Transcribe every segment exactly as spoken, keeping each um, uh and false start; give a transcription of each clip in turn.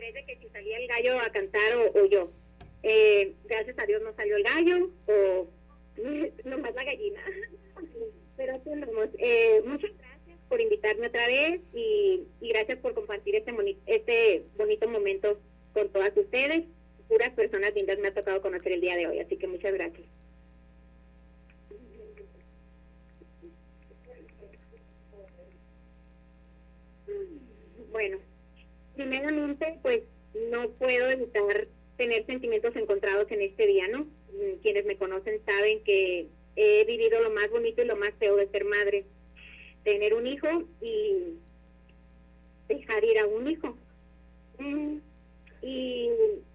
estrés de que si salía el gallo a cantar o, o yo. Eh, gracias a Dios no salió el gallo o nomás la gallina. Pero así andamos. Eh, muchas gracias por invitarme otra vez y, y gracias por compartir este, boni este bonito momento con todas ustedes. Puras personas lindas me ha tocado conocer el día de hoy, así que muchas gracias. Bueno, primeramente, pues no puedo evitar tener sentimientos encontrados en este día, ¿no? Quienes me conocen saben que he vivido lo más bonito y lo más feo de ser madre. Tener un hijo y dejar ir a un hijo. Y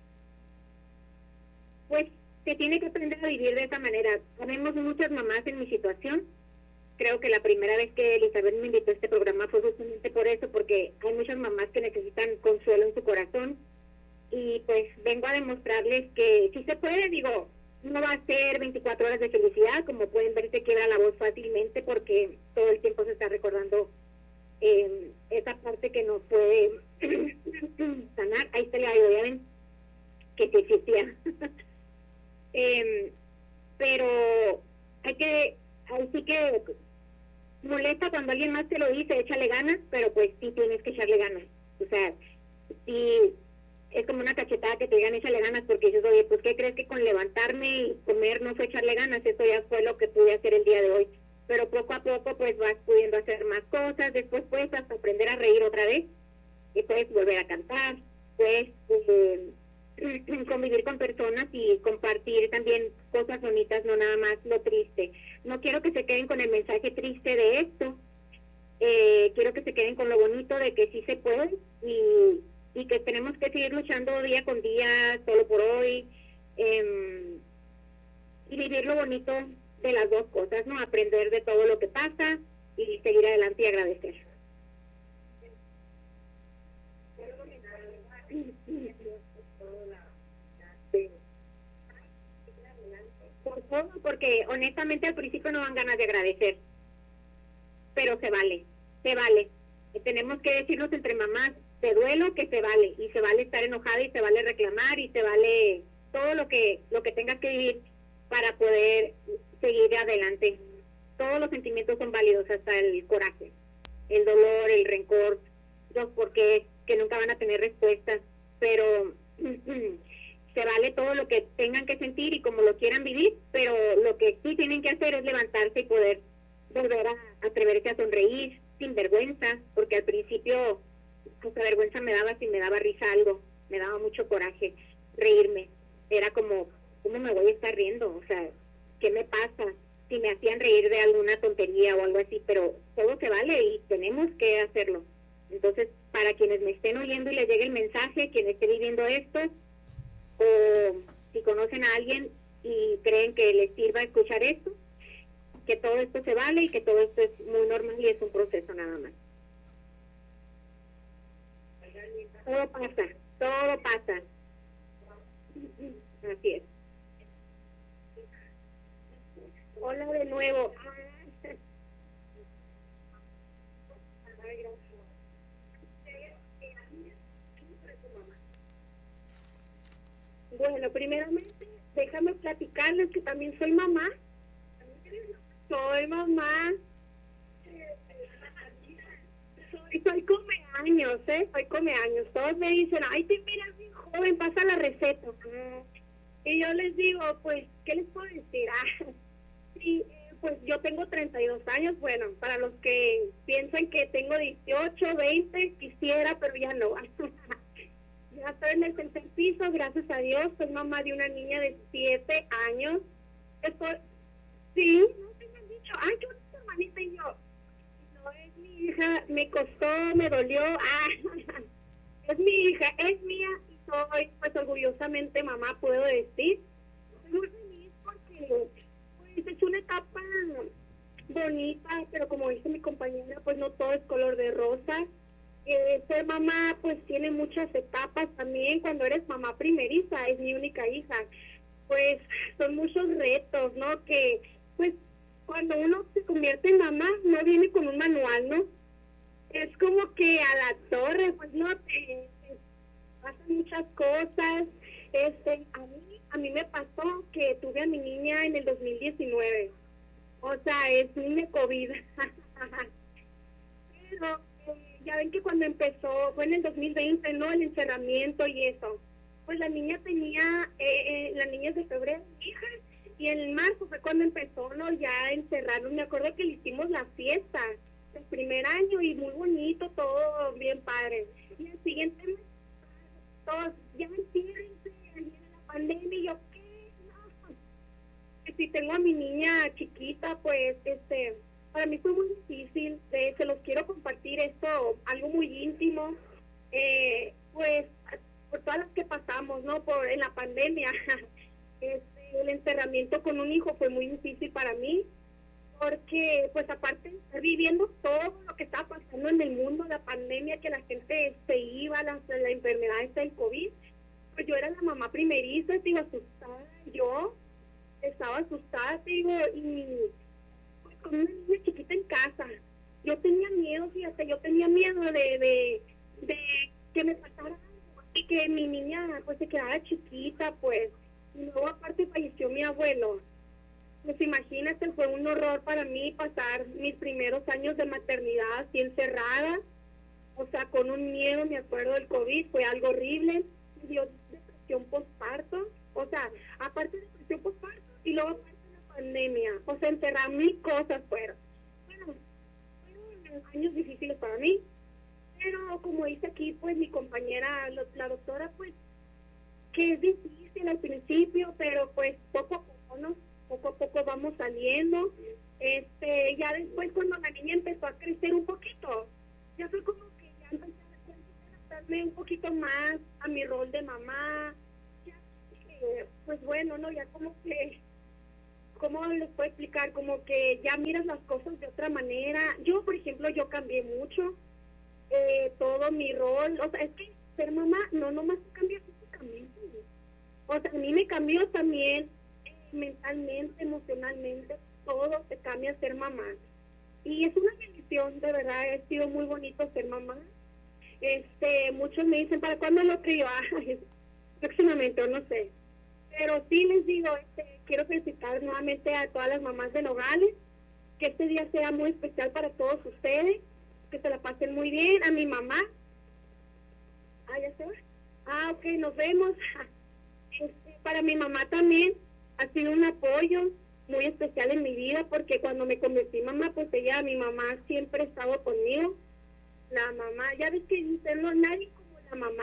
pues se tiene que aprender a vivir de esa manera. Habemos muchas mamás en mi situación. Creo que la primera vez que Elizabeth me invitó a este programa fue justamente por eso, porque hay muchas mamás que necesitan consuelo en su corazón. Y pues vengo a demostrarles que sí se puede, digo, no va a ser veinticuatro horas de felicidad, como pueden ver se quiebra la voz fácilmente porque todo el tiempo se está recordando eh, esa parte que no puede sanar. Ahí está el gallo, ya ven que sí existía. eh, pero hay que, ahí sí que molesta cuando alguien más te lo dice, échale ganas, pero pues sí tienes que echarle ganas. O sea, sí es como una cachetada que te digan échale ganas, porque dices, oye, pues ¿qué crees que con levantarme y comer no fue echarle ganas? Eso ya fue lo que pude hacer el día de hoy. Pero poco a poco pues vas pudiendo hacer más cosas, después puedes hasta aprender a reír otra vez, y puedes volver a cantar, puedes eh, convivir con personas y compartir también cosas bonitas, no nada más lo triste. No quiero que se queden con el mensaje triste de esto, eh, quiero que se queden con lo bonito de que sí se puede y, y que tenemos que seguir luchando día con día, solo por hoy, eh, y vivir lo bonito de las dos cosas, ¿no? Aprender de todo lo que pasa y seguir adelante y agradecer. Por todo, porque honestamente al principio no dan ganas de agradecer, pero se vale, se vale. Tenemos que decirnos entre mamás, te duelo que se vale, y se vale estar enojada y se vale reclamar y se vale todo lo que lo que tengas que vivir para poder seguir adelante. Todos los sentimientos son válidos, hasta el coraje, el dolor, el rencor, los porqués que nunca van a tener respuestas, pero se vale todo lo que tengan que sentir y como lo quieran vivir, pero lo que sí tienen que hacer es levantarse y poder volver a atreverse a sonreír sin vergüenza, porque al principio mucha vergüenza me daba, si me daba risa algo, me daba mucho coraje reírme, era como, ¿cómo me voy a estar riendo? O sea, ¿qué me pasa? Si me hacían reír de alguna tontería o algo así, pero todo se vale y tenemos que hacerlo. Entonces, para quienes me estén oyendo y les llegue el mensaje, quien esté viviendo esto, o si conocen a alguien y creen que les sirva escuchar esto, que todo esto se vale y que todo esto es muy normal y es un proceso nada más. Todo pasa, todo pasa. Así es. Hola de nuevo. Bueno, primeramente, déjame platicarles que también soy mamá. Soy mamá. Soy, soy comeaños, ¿eh? Soy comeaños. Todos me dicen, ay, te miras bien joven, pasa la receta. Y yo les digo, pues, ¿qué les puedo decir? Ah, sí, pues yo tengo treinta y dos años. Bueno, para los que piensan que tengo dieciocho, veinte, quisiera, pero ya no. Ya estoy en el tercer piso, gracias a Dios. Soy mamá de una niña de siete años. Estoy, sí, no te me han dicho, ay, qué bonita hermanita, y yo, no es mi hija, me costó, me dolió, ah, es mi hija, es mía, y soy, pues, orgullosamente mamá, puedo decir. Estoy muy feliz porque, pues, es una etapa bonita, pero como dice mi compañera, pues, no todo es color de rosa. Eh, ser mamá pues tiene muchas etapas también. Cuando eres mamá primeriza, es mi única hija, pues son muchos retos, ¿no? Que pues cuando uno se convierte en mamá no viene con un manual, ¿no? Es como que a la torre, pues no te, te vas a muchas cosas. Este, a mí, a mí me pasó que tuve a mi niña en el dos mil diecinueve. O sea, es niña COVID. Pero eh, ya ven que cuando empezó, fue en el dos mil veinte, ¿no? El encerramiento y eso. Pues la niña tenía, eh, eh, la niña es de febrero, hija, y en marzo fue cuando empezó, ¿no? Ya encerraron. Me acuerdo que le hicimos la fiesta el primer año y muy bonito, todo bien padre. Y el siguiente mes, todos, ya enciérrense, viene la pandemia, y yo, ¿qué? No. Que si tengo a mi niña chiquita, pues, este, para mí fue muy difícil, de, se los quiero compartir esto, algo muy íntimo, eh, pues, por todas las que pasamos, ¿no? Por, en la pandemia, este, el encerramiento con un hijo fue muy difícil para mí, porque pues aparte de estar viviendo todo lo que estaba pasando en el mundo, la pandemia, que la gente se iba, la, la enfermedad esta del COVID, pues yo era la mamá primeriza, digo, asustada, yo estaba asustada, digo, y pues con una niña chiquita en casa, yo tenía miedo, fíjate, yo tenía miedo de, de, de que me pasara algo, y que mi niña pues se quedara chiquita, pues, y luego aparte falleció mi abuelo. Pues imagínate, fue un horror para mí pasar mis primeros años de maternidad así encerrada, o sea, con un miedo, me acuerdo del COVID, fue algo horrible, me dio depresión postparto, o sea, aparte de depresión postparto y luego aparte de la pandemia, o sea, encerrar mil cosas fueron. Bueno, fueron años difíciles para mí, pero como dice aquí, pues mi compañera, la doctora, pues, que es difícil al principio, pero pues poco a poco, ¿no? Poco a poco vamos saliendo. Este, ya después cuando la niña empezó a crecer un poquito, ya fue como que ya empecé a adaptarme un poquito más a mi rol de mamá. Ya, eh, pues bueno, ¿no? Ya como que, ¿cómo les puedo explicar? Como que ya miras las cosas de otra manera. Yo, por ejemplo, yo cambié mucho eh, todo mi rol. O sea, es que ser mamá no nomás cambia físicamente. O sea, a mí me cambió también mentalmente, emocionalmente, todo se cambia a ser mamá. Y es una bendición, de verdad, ha sido muy bonito ser mamá. Este, muchos me dicen, ¿para cuándo lo crío? Ay, próximamente, o no sé. Pero sí les digo, este, quiero felicitar nuevamente a todas las mamás de Nogales, que este día sea muy especial para todos ustedes, que se la pasen muy bien. A mi mamá, ah, ya se va. Ah, ok, nos vemos. Este, para mi mamá también ha sido un apoyo muy especial en mi vida, porque cuando me convertí mamá, pues ella, mi mamá siempre ha estado conmigo. La mamá, ya ves que dicen, no, nadie como la mamá.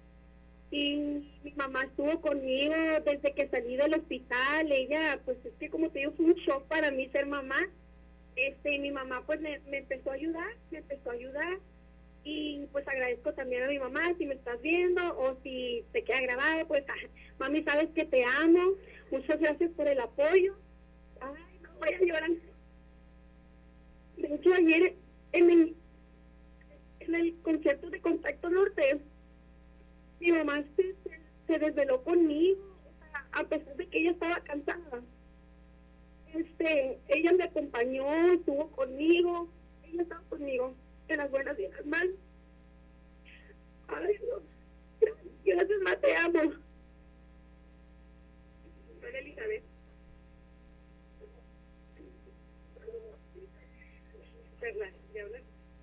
Y mi mamá estuvo conmigo desde que salí del hospital. Ella, pues es que como te digo, fue un shock para mí ser mamá. Este, mi mamá pues me, me empezó a ayudar, me empezó a ayudar. Y pues agradezco también a mi mamá, si me estás viendo o si te queda grabado, pues ah, mami, sabes que te amo, muchas gracias por el apoyo. Ay, no voy a llorar. De hecho, ayer en el, en el concierto de Contacto Norte, mi mamá se, se, se desveló conmigo, o sea, a pesar de que ella estaba cansada. Este, ella me acompañó, estuvo conmigo, ella estaba conmigo en las buenas y en las malas. Ay, no. Gracias, ma, te amo. Hola, Elizabeth. Perla, ¿ya hablas?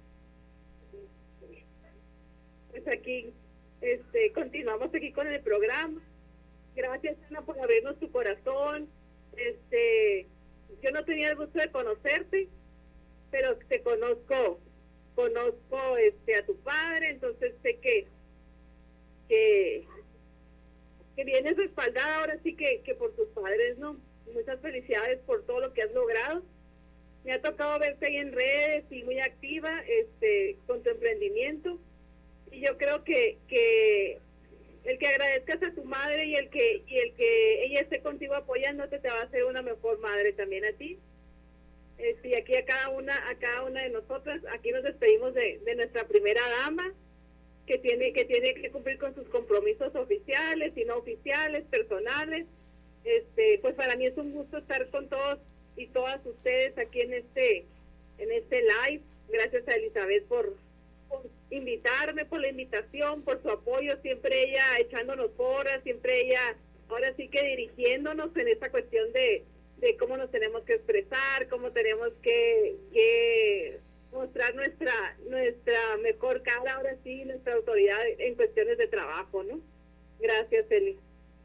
Pues aquí, este, continuamos aquí con el programa. Gracias, Ana, por abrirnos tu corazón. Este, yo no tenía el gusto de conocerte, pero te conozco, conozco este a tu padre, entonces sé que que, que vienes respaldada ahora sí que, que por tus padres, ¿no? Muchas felicidades por todo lo que has logrado. Me ha tocado verte ahí en redes y muy activa este con tu emprendimiento, y yo creo que, que el que agradezcas a tu madre y el que y el que ella esté contigo apoyándote te va a hacer una mejor madre también a ti. Este, y aquí a cada una a cada una de nosotras, aquí nos despedimos de, de nuestra primera dama, que tiene que tiene que cumplir con sus compromisos oficiales y no oficiales, personales. Este, pues para mí es un gusto estar con todos y todas ustedes aquí en este en este live. Gracias a Elizabeth por por invitarme, por la invitación, por su apoyo, siempre ella echándonos porras, siempre ella ahora sí que dirigiéndonos en esta cuestión de, de cómo nos tenemos que expresar, cómo tenemos que, que mostrar nuestra nuestra mejor cara, ahora sí, nuestra autoridad en cuestiones de trabajo, ¿no? Gracias, Eli.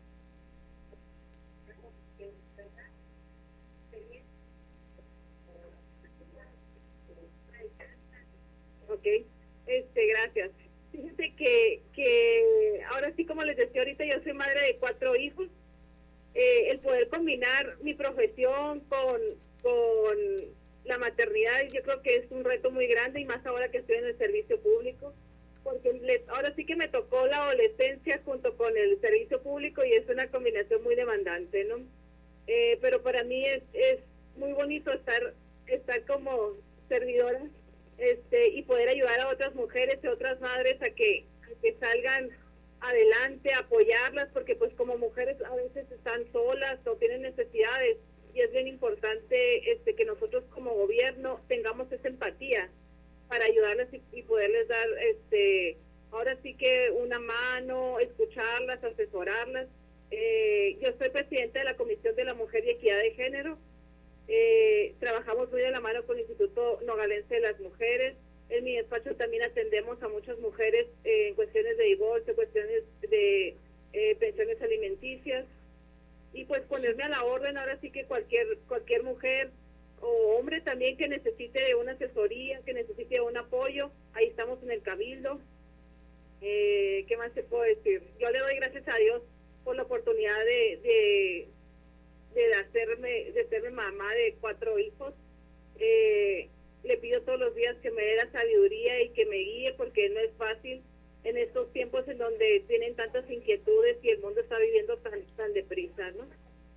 Ok, este, gracias. Fíjate que, que ahora sí, como les decía ahorita, yo soy madre de cuatro hijos. Eh, el poder combinar mi profesión con, con la maternidad, yo creo que es un reto muy grande, y más ahora que estoy en el servicio público, porque le, ahora sí que me tocó la adolescencia junto con el servicio público, y es una combinación muy demandante, ¿no? Eh, pero para mí es, es muy bonito estar, estar como servidora, este, y poder ayudar a otras mujeres y otras madres a que, a que salgan adelante, apoyarlas, porque pues como mujeres a veces están solas o tienen necesidades, y es bien importante este que nosotros como gobierno tengamos esa empatía para ayudarlas y, y poderles dar este ahora sí que una mano, escucharlas, asesorarlas. Eh, yo soy presidenta de la Comisión de la Mujer y Equidad de Género. Eh, trabajamos muy de la mano con el Instituto Nogalense de las Mujeres. En mi despacho también atendemos a muchas mujeres eh, en cuestiones de divorcio, cuestiones de eh, pensiones alimenticias, y pues ponerme a la orden ahora sí que cualquier cualquier mujer o hombre también que necesite de una asesoría, que necesite de un apoyo, ahí estamos en el Cabildo. Eh, ¿Qué más se puede decir? Yo le doy gracias a Dios por la oportunidad de, de, de hacerme de serme mamá de cuatro hijos. Eh, le pido todos los días que me dé la sabiduría y que me guíe, porque no es fácil en estos tiempos en donde tienen tantas inquietudes y el mundo está viviendo tan tan deprisa, ¿no?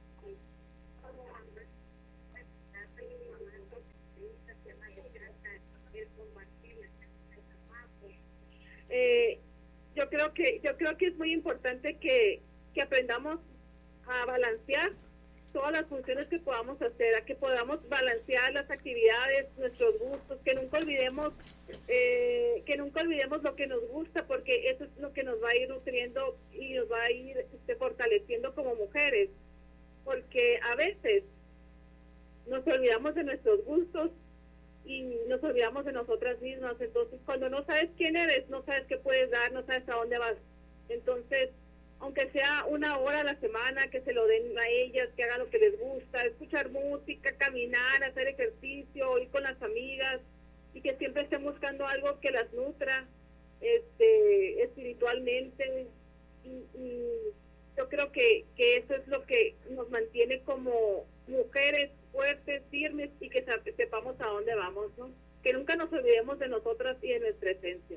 Eh, yo creo que yo creo que es muy importante que, que aprendamos a balancear todas las funciones que podamos hacer, a que podamos balancear las actividades, nuestros gustos, que nunca olvidemos eh, que nunca olvidemos lo que nos gusta, porque eso es lo que nos va a ir nutriendo y nos va a ir este, fortaleciendo como mujeres, porque a veces nos olvidamos de nuestros gustos y nos olvidamos de nosotras mismas. Entonces cuando no sabes quién eres, no sabes qué puedes dar, no sabes a dónde vas. Entonces, aunque sea una hora a la semana, que se lo den a ellas, que hagan lo que les gusta, escuchar música, caminar, hacer ejercicio, ir con las amigas, y que siempre estén buscando algo que las nutra este, espiritualmente. Y, y yo creo que, que eso es lo que nos mantiene como mujeres fuertes, firmes, y que sepamos a dónde vamos, ¿no? Que nunca nos olvidemos de nosotras y de nuestra esencia.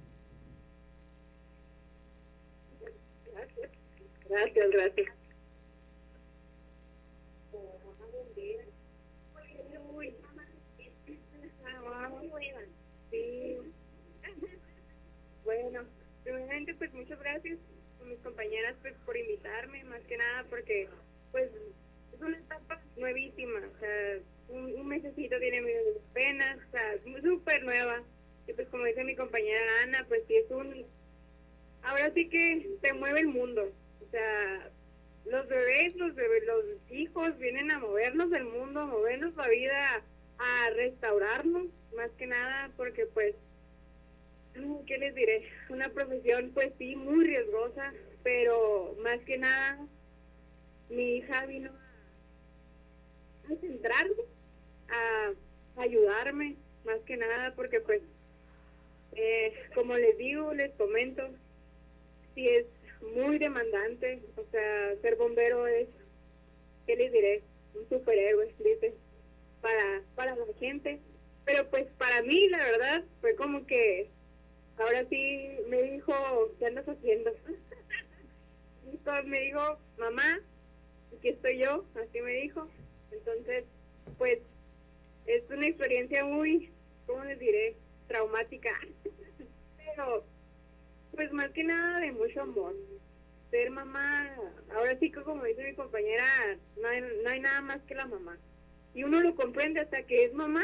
Gracias, gracias, gracias. Uy. Sí. Bueno, primeramente pues muchas gracias a mis compañeras pues por invitarme, más que nada porque pues es una etapa nuevísima, o sea, un, un mesecito tiene mis penas, o sea, súper nueva, y pues como dice mi compañera Ana, pues sí es un, ahora sí que te mueve el mundo, o sea, los bebés, los bebés, los hijos vienen a movernos del mundo, a movernos la vida, a restaurarnos, más que nada, porque pues, ¿qué les diré? Una profesión pues sí, muy riesgosa, pero más que nada, mi hija vino a centrarme, a ayudarme, más que nada, porque pues, eh, como les digo, les comento, sí es muy demandante, o sea, ser bombero es, ¿qué les diré? Un superhéroe, dice, para, para la gente, pero pues para mí, la verdad, fue como que, ahora sí me dijo, ¿qué andas haciendo? Entonces me dijo, mamá, aquí estoy yo, así me dijo. Entonces, pues, es una experiencia muy, ¿cómo les diré? Traumática, pero, pues más que nada de mucho amor. Ser mamá, ahora sí que como dice mi compañera, no hay, no hay nada más que la mamá. Y uno lo comprende hasta que es mamá,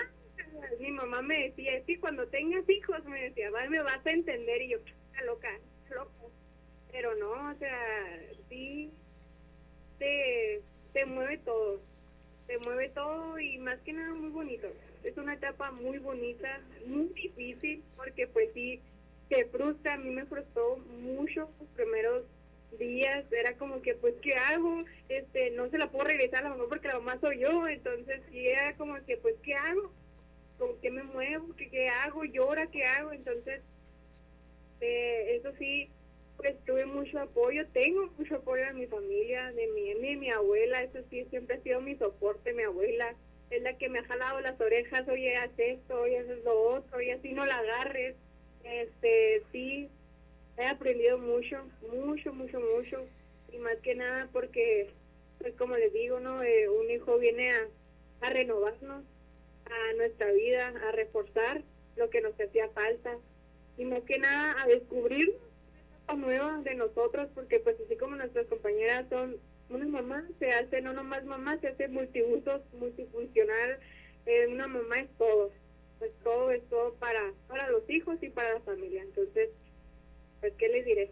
mi mamá me decía, es que cuando tengas hijos, me decía, va, me vas a entender, y yo, está loca, loca, pero no, o sea, sí, te, te mueve todo, te mueve todo, y más que nada muy bonito, es una etapa muy bonita, muy difícil, porque pues sí, te frustra, a mí me frustró mucho los primeros días, era como que pues ¿qué hago? Este, no se la puedo regresar a la mamá porque la mamá soy yo, entonces sí era como que pues ¿qué hago? ¿Con qué me muevo? ¿Qué, qué hago? ¿Llora? ¿Qué hago? Entonces eh, eso sí, pues tuve mucho apoyo, tengo mucho apoyo de mi familia, de mi, de mi abuela, eso sí, siempre ha sido mi soporte, mi abuela es la que me ha jalado las orejas, oye, haz esto, oye, haz lo otro, oye, así no la agarres, este, sí, he aprendido mucho, mucho, mucho, mucho, y más que nada porque, pues como les digo, ¿no? Eh, un hijo viene a, a renovarnos, a nuestra vida, a reforzar lo que nos hacía falta, y más que nada a descubrir cosas nuevas de nosotros, porque pues así como nuestras compañeras son una mamá, se hace no nomás mamá, se hace multiusos, multifuncional, eh, una mamá es todo, es todo, es todo para, para los hijos y para la familia, entonces pues qué les diré.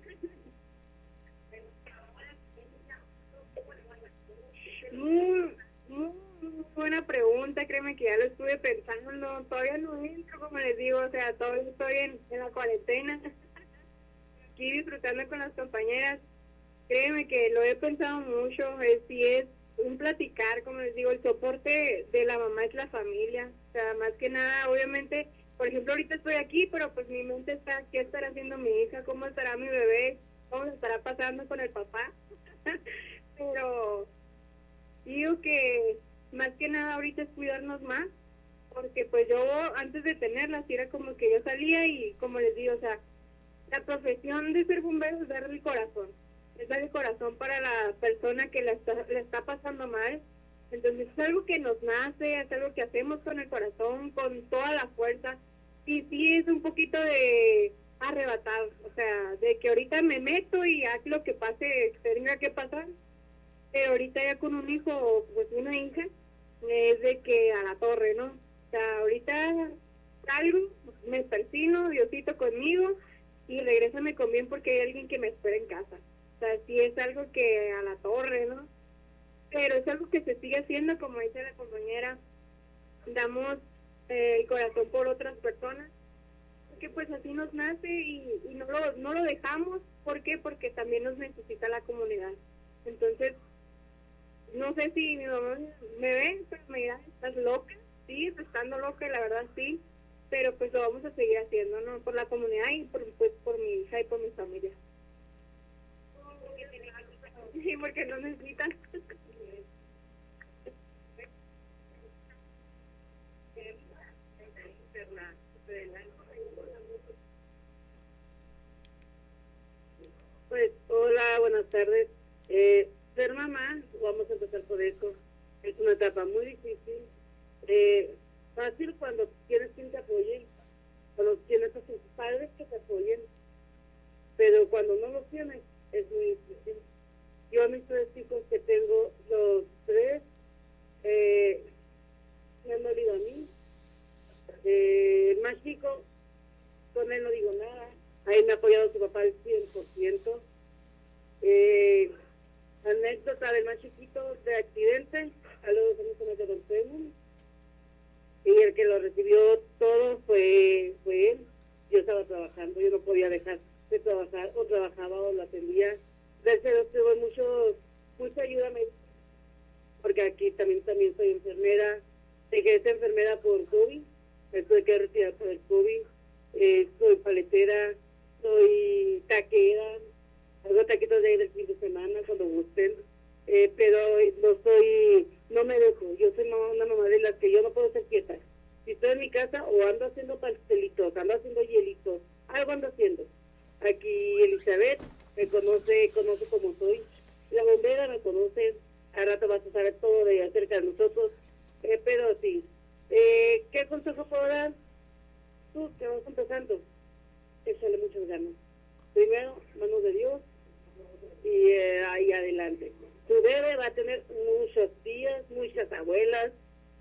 muy, muy, muy buena pregunta, créeme que ya lo estuve pensando, todavía no entro, como les digo, o sea, todavía estoy en, en la cuarentena, aquí disfrutando con las compañeras, créeme que lo he pensado mucho, es, si es un platicar, como les digo, el soporte de la mamá es la familia, o sea, más que nada, obviamente, por ejemplo, ahorita estoy aquí, pero pues mi mente está, ¿qué estará haciendo mi hija? ¿Cómo estará mi bebé? ¿Cómo se estará pasando con el papá? Pero digo que más que nada ahorita es cuidarnos más, porque pues yo antes de tenerla, sí era como que yo salía y como les digo, o sea, la profesión de ser bombero es dar el corazón, es dar el corazón para la persona que la está, la está pasando mal, entonces es algo que nos nace, es algo que hacemos con el corazón, con toda la fuerza, y sí es un poquito de arrebatar, o sea, de que ahorita me meto y haz lo que pase, tenga que pasar, pero ahorita ya con un hijo, pues una hija, es de que a la torre, ¿no? O sea, ahorita salgo, me persino, Diosito conmigo, y regrésame con bien porque hay alguien que me espera en casa. O sea, sí es algo que a la torre, ¿no? Pero es algo que se sigue haciendo, como dice la compañera, damos eh, el corazón por otras personas, porque pues así nos nace y, y no, lo, no lo dejamos. ¿Por qué? Porque también nos necesita la comunidad. Entonces, no sé si mi mamá me ve, pero me dirá, ¿estás loca? Sí, estando loca, la verdad sí, pero pues lo vamos a seguir haciendo, ¿no? Por la comunidad y por, pues, por mi hija y por mi familia. Sí, porque no necesitan. Pues, hola, buenas tardes. Eh, ser mamá, vamos a empezar por eso, es una etapa muy difícil. Eh, fácil cuando tienes quien te apoye, cuando tienes a tus padres que te apoyen, pero cuando no los tienes, es muy difícil. Yo a mis tres hijos que tengo, los tres, eh, me han dolido a mí. Eh, el más chico, con él no digo nada, ahí me ha apoyado su papá al cien por ciento. Eh, anécdota del más chiquito de accidente, a los dos años se me quedó enfermo, y el que lo recibió todo fue, fue él. Yo estaba trabajando, yo no podía dejar de trabajar, o trabajaba o lo atendía. Gracias a Dios tuve mucho, mucha ayuda médica, porque aquí también, también soy enfermera, dejé de ser enfermera por COVID, me tuve que retirar por el COVID, eh, soy paletera, soy taquera, hago taquitos de ahí del fin de semana cuando gusten, eh, pero no soy, no me dejo, yo soy mamá, una mamá de las que yo no puedo ser quieta. Si estoy en mi casa o ando haciendo pastelitos, ando haciendo hielitos, algo ando haciendo. Aquí Elizabeth me conoce, conoce como soy, la bombera me conoce, al rato vas a saber todo de acerca de nosotros, eh, pero sí. Eh, ¿Qué consejo puedo dar? Tú que vas empezando, échale muchas ganas. Primero, manos de Dios, y eh, ahí adelante. Tu bebé va a tener muchas tías, muchas abuelas,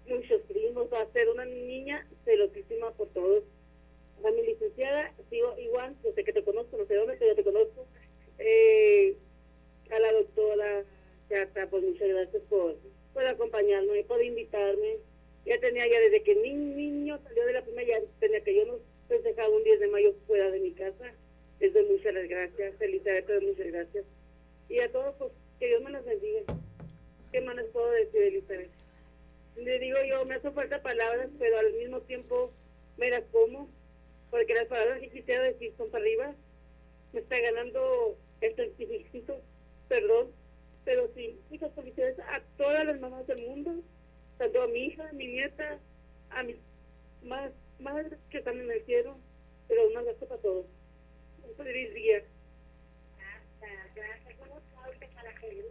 muchos primos, va a ser una niña celosísima por todos. A mi licenciada, sigo igual, yo sé que te conozco, no sé dónde, pero te conozco. Eh, a la doctora Chata, pues muchas gracias por, por acompañarme, por invitarme. Ya tenía ya desde que mi niño salió de la primaria, ya tenía que yo no festejaba un diez de mayo fuera de mi casa. Les doy muchas gracias, Elizabeth, te doy muchas gracias. Y a todos, pues, que Dios me los bendiga. ¿Qué más les puedo decir, Elizabeth? Le digo yo, me hace falta palabras, pero al mismo tiempo me las como, porque las palabras que quisiera decir son para arriba. Me está ganando el certificado, perdón, pero sí, muchas felicidades a todas las mamás del mundo, tanto a mi hija, a mi nieta, a mis más madres que están en el cielo, pero un abrazo para todos. Un feliz día. Gracias. ¿Cómo sabes para que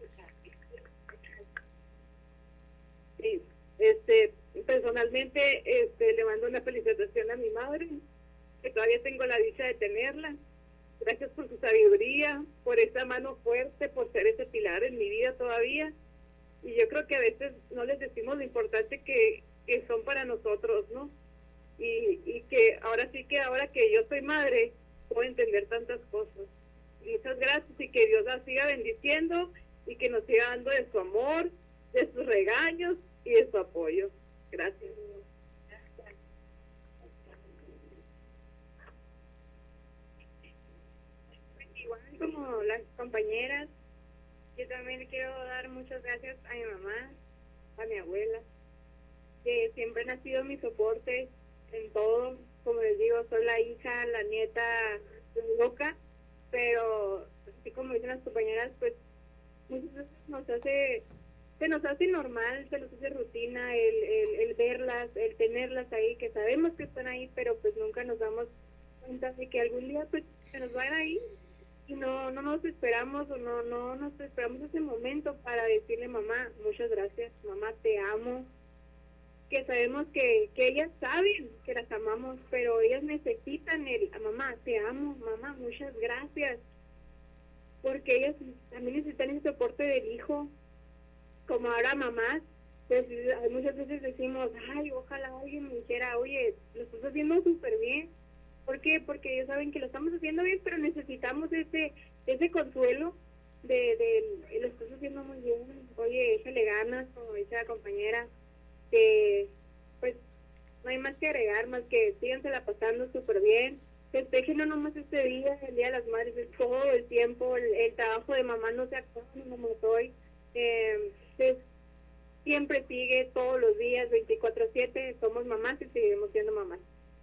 Sí, este, personalmente este, le mando una felicitación a mi madre, que todavía tengo la dicha de tenerla. Gracias por su sabiduría, por esa mano fuerte, por ser ese pilar en mi vida todavía. Y yo creo que a veces no les decimos lo importante que, que son para nosotros, ¿no? Y, y que ahora sí que ahora que yo soy madre, puedo entender tantas cosas. Muchas gracias y que Dios la siga bendiciendo y que nos siga dando de su amor, de sus regaños y de su apoyo. Gracias. Igual como las compañeras, yo también quiero dar muchas gracias a mi mamá, a mi abuela, que siempre han sido mi soporte en todo. Como les digo, soy la hija, la nieta loca, pero así como dicen las compañeras, pues muchas veces nos hace, se nos hace normal, se nos hace rutina el, el, el verlas, el tenerlas ahí, que sabemos que están ahí, pero pues nunca nos damos cuenta de que algún día pues se nos van a ir y no, no nos esperamos o no, no nos esperamos ese momento para decirle mamá, muchas gracias, mamá te amo, que sabemos que, que ellas saben que las amamos, pero ellas necesitan el, mamá te amo, mamá muchas gracias, porque ellas también necesitan el soporte del hijo, como ahora mamás, pues muchas veces decimos, ay, ojalá alguien me dijera, oye, lo estás haciendo súper bien. ¿Por qué? Porque ellos saben que lo estamos haciendo bien, pero necesitamos ese ese consuelo de, de lo estás haciendo muy bien, oye, échale ganas, como dice la compañera, que pues no hay más que agregar, más que sígansela pasando súper bien, festejen no nomás este día, el Día de las Madres, es todo el tiempo, el, el trabajo de mamá no se acaba, no me soy, eh, pues, siempre sigue todos los días, veinticuatro siete, somos mamás y seguiremos siendo mamás.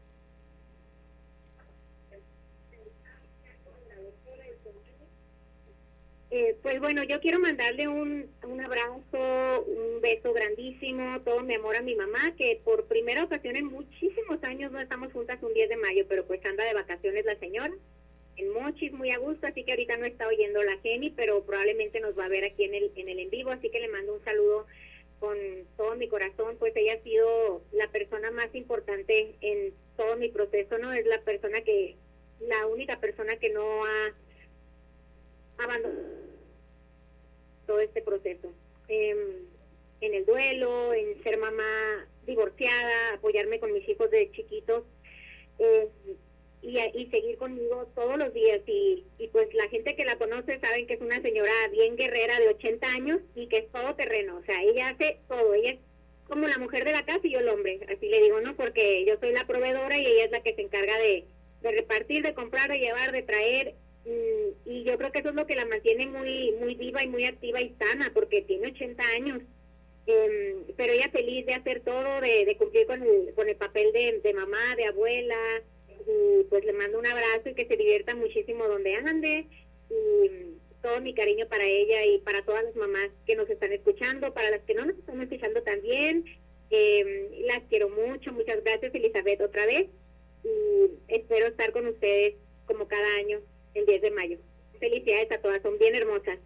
Eh, pues bueno, yo quiero mandarle un, un abrazo, un beso grandísimo, todo mi amor a mi mamá, que por primera ocasión en muchísimos años no estamos juntas un diez de mayo, pero pues anda de vacaciones la señora, en Mochis, muy a gusto, así que ahorita no está oyendo la Geni, pero probablemente nos va a ver aquí en el, en el en vivo, así que le mando un saludo con todo mi corazón, pues ella ha sido la persona más importante en todo mi proceso, ¿no? Es la persona que, la única persona que no ha abandonado todo este proceso, eh, en el duelo, en ser mamá divorciada, apoyarme con mis hijos de chiquitos, eh, y, y seguir conmigo todos los días, y, y pues la gente que la conoce saben que es una señora bien guerrera de ochenta años y que es todo terreno, o sea, ella hace todo, ella es como la mujer de la casa y yo el hombre, así le digo, ¿no? Porque yo soy la proveedora y ella es la que se encarga de, de repartir, de comprar, de llevar, de traer, y yo creo que eso es lo que la mantiene muy muy viva y muy activa y sana, porque tiene ochenta años, eh, pero ella feliz de hacer todo, de, de cumplir con el, con el papel de, de mamá, de abuela, y pues le mando un abrazo y que se divierta muchísimo donde ande, y todo mi cariño para ella y para todas las mamás que nos están escuchando, para las que no nos están escuchando también, eh, las quiero mucho, muchas gracias Elizabeth otra vez, y espero estar con ustedes como cada año el diez de mayo. Felicidades a todas, son bien hermosas.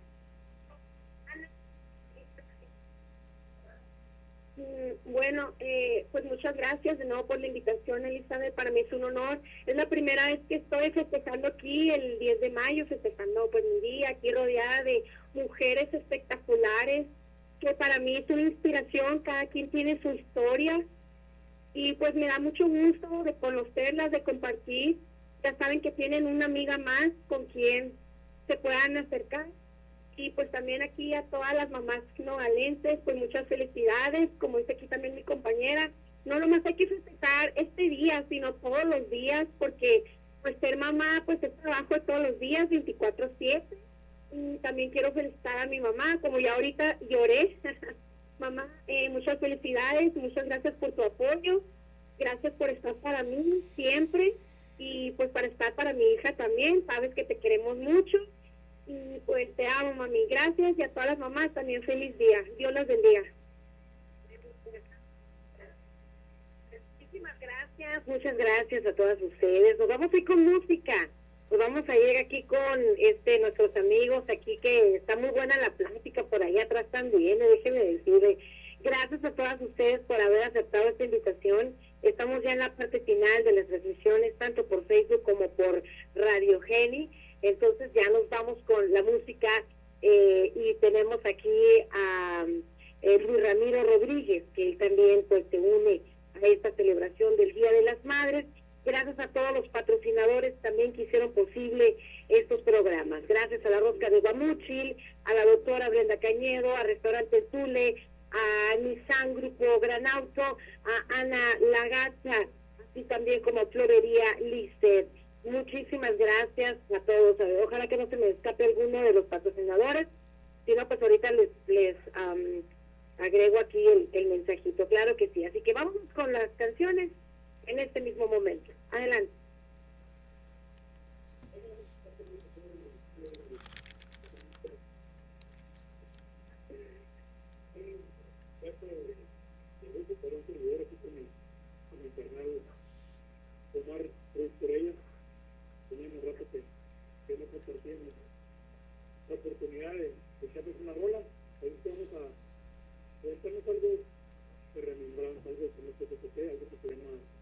Bueno, eh, pues muchas gracias de nuevo por la invitación, Elizabeth, para mí es un honor, es la primera vez que estoy festejando aquí el diez de mayo, festejando pues mi día, aquí rodeada de mujeres espectaculares, que para mí es una inspiración, cada quien tiene su historia y pues me da mucho gusto de conocerlas, de compartir. Ya saben que tienen una amiga más con quien se puedan acercar. Y pues también aquí a todas las mamás nogales, pues muchas felicidades, como dice aquí también mi compañera. No nomás hay que festejar este día, sino todos los días, porque pues ser mamá pues es trabajo de todos los días, veinticuatro siete. Y también quiero felicitar a mi mamá, como ya ahorita lloré. Mamá, eh, muchas felicidades, muchas gracias por tu apoyo, gracias por estar para mí siempre y pues para estar para mi hija también. Sabes que te queremos mucho. Y pues te amo, mami. Gracias, y a todas las mamás también feliz día. Dios las bendiga. Muchísimas gracias, muchas gracias a todas ustedes. Nos vamos a ir con música. Nos vamos a ir aquí con este nuestros amigos aquí, que está muy buena la plática por ahí atrás también. Déjenme decirle, gracias a todas ustedes por haber aceptado esta invitación. Estamos ya en la parte final de las transmisiones, tanto por Facebook como por Radio Geni. Entonces ya nos vamos con la música eh, y tenemos aquí a eh, Luis Ramiro Rodríguez, que él también pues se une a esta celebración del Día de las Madres. Gracias a todos los patrocinadores también que hicieron posible estos programas. Gracias a la Rosca de Guamúchil, a la doctora Brenda Cañedo, a Restaurante Tule, a Nissan Grupo Gran Auto, a Ana Lagacha, así también como Florería Lisset. Muchísimas gracias a todos. A ver, ojalá que no se me escape alguno de los patrocinadores. Si no, pues ahorita les, les um, agrego aquí el, el mensajito. Claro que sí. Así que vamos con las canciones en este mismo momento. Adelante. Teníamos rato que, que no compartíamos la oportunidad de echarnos una rola. Ahorita vamos a presentarnos algo de remembranza, algo que no sé qué, algo que se llama